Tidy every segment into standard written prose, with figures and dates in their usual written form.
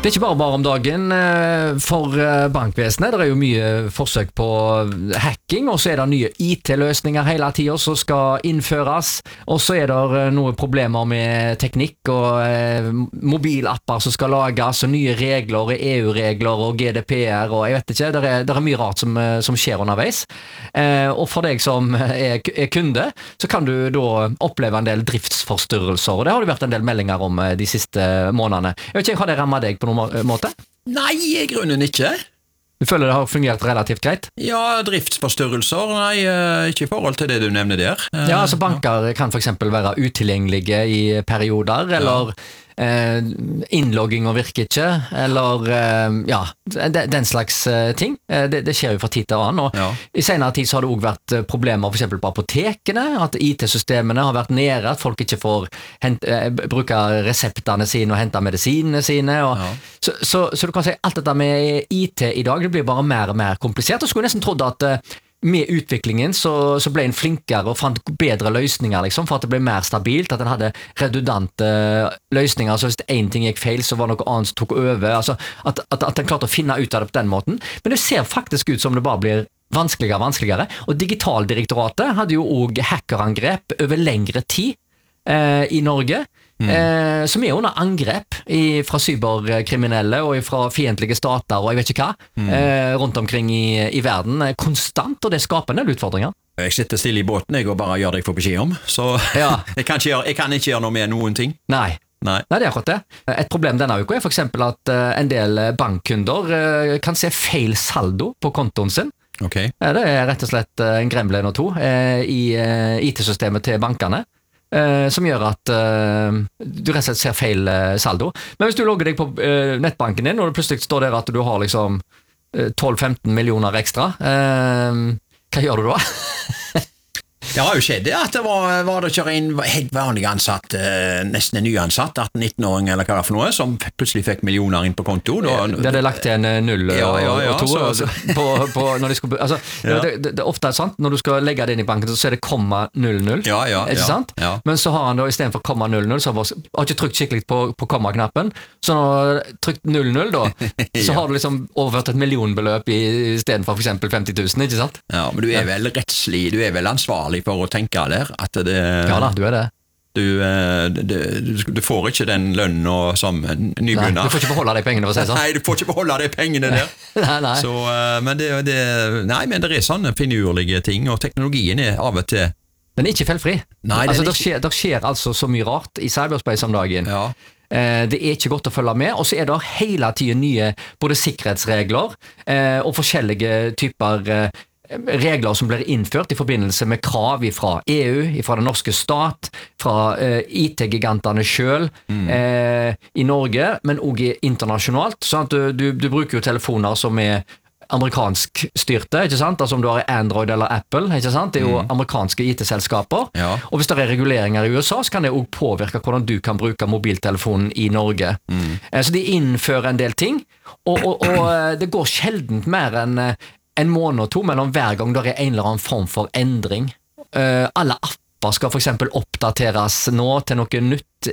Det er ikke bare om dagen for bankvesenet. Det er jo mye forsøk på hacking, og så er det nye IT-løsninger hele tiden som skal innføres. Og så er det noen problemer med teknikk og mobilapper som skal lages, og nye regler, og EU-regler og GDPR, og jeg vet ikke, det er mye rart som skjer underveis. Og for deg som er kunde, så kan du da oppleve en del driftsforstyrrelser, og det har det vært en del meldinger om de siste månedene. Jeg vet ikke, har det rammet deg på noen måte? Nei, i grunnen ikke. Du føler det har fungert relativt greit? Ja, driftsforstyrrelser, nei, ikke i forhold til det du nevner der. Ja, altså banker kan for eksempel være utilgjengelige i perioder, eller innloggingen virker ikke, eller den slags ting. Det skjer jo fra tid til annen, og i senere tid så har det også vært problemer for eksempel på apotekene, at IT-systemene har vært nede, at folk ikke får bruke reseptene sine og hente medisinene sine, og så du kan si alt dette med IT i dag, det blir bare mer og mer komplisert, og skulle nesten trodd at med utviklingen så ble en flinkere og fant bedre løsninger liksom, for at det ble mer stabilt, at den hadde redundante løsninger, så hvis en ting gikk feil, så var noe annet som tok over, altså at den klarte å finne ut av det på den måten. Men det ser faktisk ut som det bare blir vanskeligere og vanskeligere, og Digitaldirektoratet hadde jo også hackerangrep over lengre tid i Norge, som er under angrep fra cyberkriminelle og fra fiendtlige stater og jeg vet ikke hva, rundt omkring i verden, konstant, og det skaper en del utfordringer. Jeg sitter stille i båten, jeg, og bare gjør det jeg får beskjed om, så jeg kan ikke gjøre noe med noen ting. Nei, det er akkurat det. Et problem denne uka er for eksempel at en del bankkunder kan se feil saldo på kontoen sin. Okay. Det er rett og slett en gremlin og to i IT-systemet til bankene, som gjør at du rett og slett ser feil saldo. Men hvis du logger deg på nettbanken din, og det plutselig står der at du har liksom 12-15 millioner ekstra, hva gjør du da? Det har jo skjedd at det var det ikke en helt vanlig ansatt, nesten en nyansatt, 18-19-åring eller hva det er for noe, som plutselig fikk millioner inn på konto. Det hadde lagt til en 0 og 2 på når de skulle, altså, det er ofte sant, når du skal legge det inn i banken, så er det komma 00, ikke sant? Ja. Men så har han da, i stedet for komma 00, så har ikke trykt skikkelig på komma-knappen, så når du har trykt 00 da, så har du liksom overført et millionbeløp i stedet for eksempel 50 000, ikke sant? Ja, men du er vel rettslig, du er vel ansvarlig for å tenke der, at det... Ja da, du er det. Du får ikke den lønnen som nybegynner. Nei, du får ikke beholde de pengene, for å si sånn. Nei, du får ikke beholde de pengene der. nei. Så, men det er sånne finurlige ting, og teknologien er av og til... Den er ikke feilfri. Nei, det skjer altså så mye rart i cyberspace om dagen. Ja. Det er ikke godt å følge med, og så er det hele tiden nye både sikkerhetsregler og forskjellige typer regler som blir innført i forbindelse med krav fra EU, fra den norske stat, fra IT-gigantene selv i Norge, men også internasjonalt. Sånn at du bruker jo telefoner som er amerikansk styrte, ikke sant? Altså om du har Android eller Apple, ikke sant? Det er jo amerikanske IT-selskaper. Ja. Og hvis det er reguleringer i USA, så kan det også påvirke hvordan du kan bruke mobiltelefonen i Norge. Så de innfører en del ting, og det går sjeldent mer enn en måned og to mellom hver gang det er en eller annen form for endring. Alle apper skal for eksempel oppdateres nå til noe nytt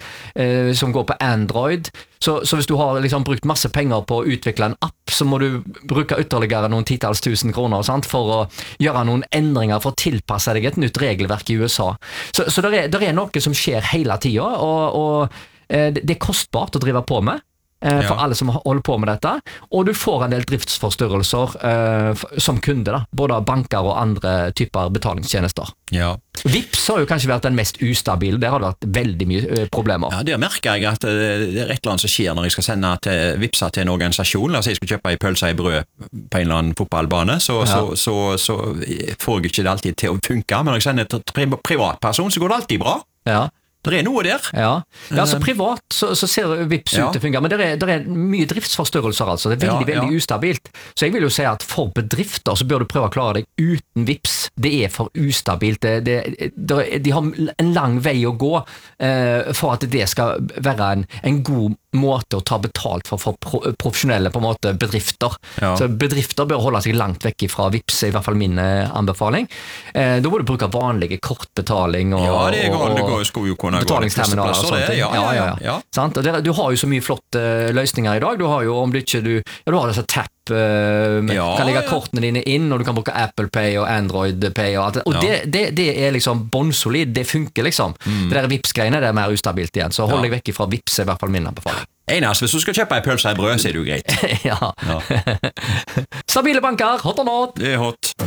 som går på Android. Så hvis du har liksom brukt masse penger på å utvikle en app, så må du bruke ytterligere noen 10 000 kroner sant, for å gjøre noen endringer for å tilpasse deg et nytt regelverk i USA. Så det er noe som skjer hele tiden, og det er kostbart å drive på med. For alle som holder på med dette, og du får en del driftsforstyrrelser som kunde, da, både av banker og andre typer betalingstjenester. Ja. Vips har jo kanskje vært den mest ustabile, der har det vært veldig mye problemer. Ja, der merker jeg at det er et eller annet som skjer når jeg skal sende vipsa til en organisasjon. La oss si jeg skal kjøpe en pølse i brød på en eller annen fotballbane, så får jeg ikke det alltid til å funke, men når jeg sender til privatperson, så går det alltid bra. Ja. Det er noe der. Ja, så privat så ser Vips ut til å fungere, men det er mye driftsforstyrrelser altså, det er veldig ustabilt. Så jeg vil jo si at for bedrifter så bør du prøve å klare deg uten Vips. Det er for ustabilt. De har en lang vei å gå for at det skal være en god måte å ta betalt for profesjonelle på en måte bedrifter. Ja. Så bedrifter bør holde seg langt vekk fra Vipps, i hvert fall min anbefaling. Da må du bruke vanlige kortbetaling og, ja, det skulle jo kunne gå betalingsterminaler og sånne ting. Ja. Sant? Og du har jo så mye flotte løsninger i dag. Du har jo, om du ikke du har disse tap, kan legge kortene dine inn, og du kan bruke Apple Pay og Android Pay og alt det. Og det er liksom båndsolid, det funker liksom. Det der Vipps-greiene, det er mer ustabilt igjen, så hold deg vekk fra Vipps, i hvert fall min anbefaling. Einars, hvis du skal kjøpe en pølse i brød, så er det jo greit. ja. Stabile banker, hot or not? Det er hot.